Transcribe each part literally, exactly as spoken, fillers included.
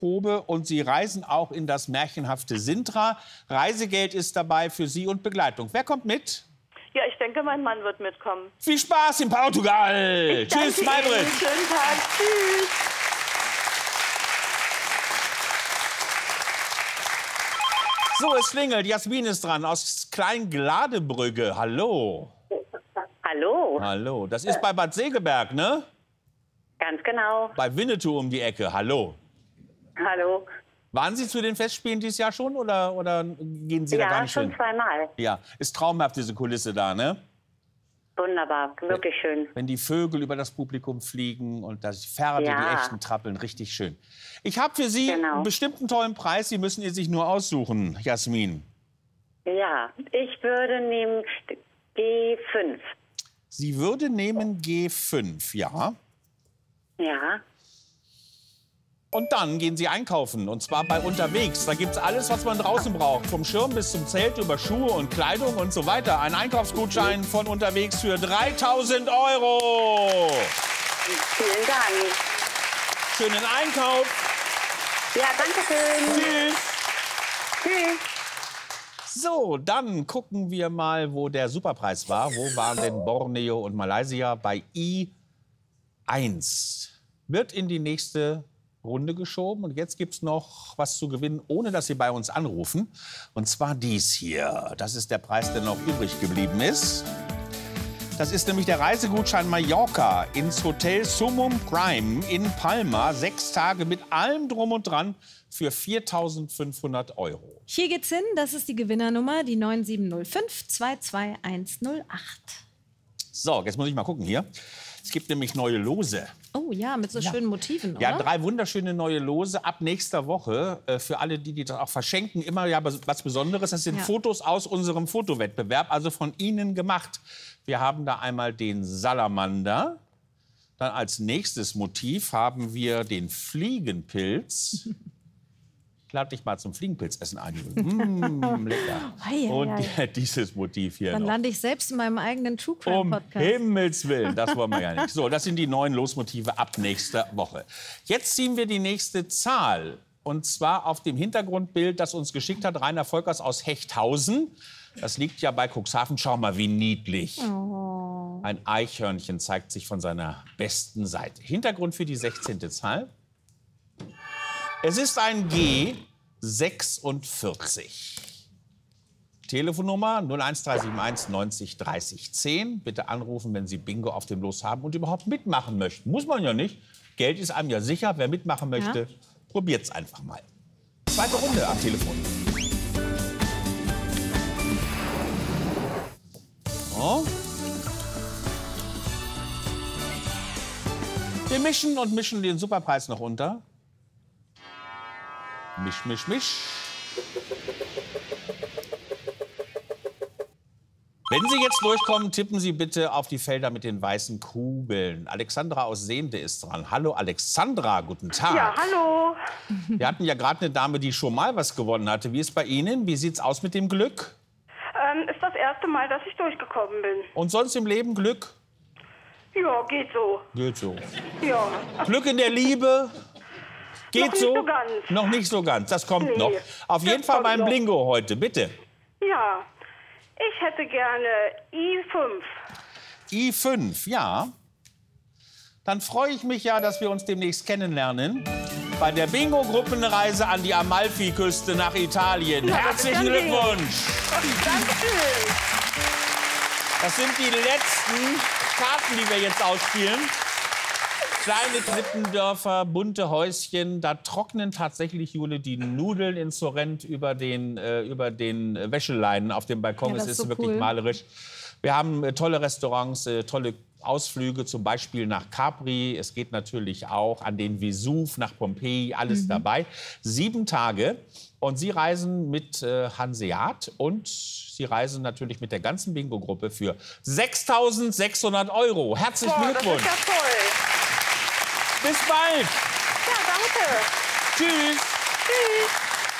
Probe und Sie reisen auch in das märchenhafte Sintra. Reisegeld ist dabei für Sie und Begleitung. Wer kommt mit? Ja, ich denke, mein Mann wird mitkommen. Viel Spaß in Portugal. Tschüss, Maybrit. Schönen Tag. Tschüss. So, es klingelt. Jasmin ist dran aus Kleingladebrügge. Hallo. Hallo. Hallo. Das ist bei Bad Segeberg, ne? Ganz genau. Bei Winnetou um die Ecke. Hallo. Hallo. Waren Sie zu den Festspielen dieses Jahr schon oder, oder gehen Sie ja, da gar nicht schon hin? zweimal. Ja, ist traumhaft, diese Kulisse da, ne? Wunderbar, wirklich schön. Wenn die Vögel über das Publikum fliegen und das Pferde, Ja. die echten trappeln, richtig schön. Ich habe für Sie Genau. einen bestimmten tollen Preis. Sie müssen ihn sich nur aussuchen, Jasmin. Ja, ich würde nehmen G fünf. Sie würde nehmen G fünf, ja. Ja. Und dann gehen Sie einkaufen, und zwar bei Unterwegs. Da gibt's alles, was man draußen braucht. Vom Schirm bis zum Zelt, über Schuhe und Kleidung und so weiter. Ein Einkaufsgutschein von Unterwegs für dreitausend Euro. Vielen Dank. Schönen Einkauf. Ja, danke schön. Tschüss. Tschüss. So, dann gucken wir mal, wo der Superpreis war. Wo waren denn Borneo und Malaysia? Bei I eins. Wird in die nächste Runde geschoben. Und jetzt gibt es noch was zu gewinnen, ohne dass Sie bei uns anrufen. Und zwar dies hier. Das ist der Preis, der noch übrig geblieben ist. Das ist nämlich der Reisegutschein Mallorca ins Hotel Summum Prime in Palma. Sechs Tage mit allem drum und dran für viertausendfünfhundert Euro. Hier geht's hin. Das ist die Gewinnernummer, die neun sieben null fünf zwei zwei eins null acht. So, jetzt muss ich mal gucken hier. Es gibt nämlich neue Lose. Oh ja, mit so Ja. schönen Motiven, oder? Ja, drei wunderschöne neue Lose ab nächster Woche. Äh, für alle, die, die das auch verschenken, immer ja was Besonderes. Das sind Ja. Fotos aus unserem Fotowettbewerb, also von Ihnen gemacht. Wir haben da einmal den Salamander. Dann als nächstes Motiv haben wir den Fliegenpilz. Ich lade dich mal zum Fliegenpilzessen ein. Mmh, lecker. Ei, ei, Und ei. dieses Motiv hier Dann noch. lande ich selbst in meinem eigenen True Crime Um Podcast. Himmels Willen, das wollen wir ja nicht. So, das sind die neuen Losmotive ab nächster Woche. Jetzt ziehen wir die nächste Zahl. Und zwar auf dem Hintergrundbild, das uns geschickt hat Rainer Volkers aus Hechthausen. Das liegt ja bei Cuxhaven. Schau mal, wie niedlich. Oh. Ein Eichhörnchen zeigt sich von seiner besten Seite. Hintergrund für die sechzehnte Zahl. Es ist ein G sechsundvierzig. Telefonnummer null eins drei sieben eins neunzig dreißig zehn. Bitte anrufen, wenn Sie Bingo auf dem Los haben und überhaupt mitmachen möchten. Muss man ja nicht. Geld ist einem ja sicher. Wer mitmachen möchte, Ja. probiert's einfach mal. Zweite Runde am Telefon. So. Wir mischen und mischen den Superpreis noch unter. Misch, misch, misch. Wenn Sie jetzt durchkommen, tippen Sie bitte auf die Felder mit den weißen Kugeln. Alexandra aus Sehnde ist dran. Hallo Alexandra, guten Tag. Ja, hallo. Wir hatten ja gerade eine Dame, die schon mal was gewonnen hatte. Wie ist bei Ihnen? Wie sieht's aus mit dem Glück? Ähm, ist das erste Mal, dass ich durchgekommen bin. Und sonst im Leben Glück? Ja, geht so. Geht so. Ja. Glück in der Liebe? Geht Noch nicht so? so ganz. Noch nicht so ganz. Das kommt Nee, noch. Auf das jeden Fall kommt beim noch. Blingo heute, bitte. Ja. Ich hätte gerne I fünf. I fünf, ja. Dann freue ich mich ja, dass wir uns demnächst kennenlernen. Bei der Bingo-Gruppenreise an die Amalfiküste nach Italien. Ja, das Herzlichen ist ja Glückwunsch. Dankeschön. Das sind die letzten Karten, die wir jetzt ausspielen. Kleine Klippendörfer, bunte Häuschen. Da trocknen tatsächlich, Jule, die Nudeln in Sorrent über den, äh, über den Wäscheleinen auf dem Balkon. Ja, das es ist ist so wirklich cool. malerisch. Wir haben äh, tolle Restaurants, äh, tolle Ausflüge, zum Beispiel nach Capri. Es geht natürlich auch an den Vesuv, nach Pompeji, alles dabei. Sieben Tage. Und Sie reisen mit äh, Hanseat und Sie reisen natürlich mit der ganzen Bingo-Gruppe für sechstausendsechshundert Euro. Herzlichen Boah, das Glückwunsch. ist ja toll. Bis bald. Ja, danke. Tschüss. Tschüss.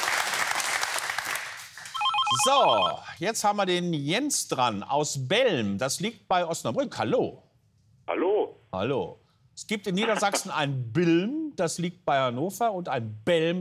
So, jetzt haben wir den Jens dran aus Belm. Das liegt bei Osnabrück. Hallo. Hallo. Hallo. Es gibt in Niedersachsen ein Bilm, das liegt bei Hannover, und ein Belm,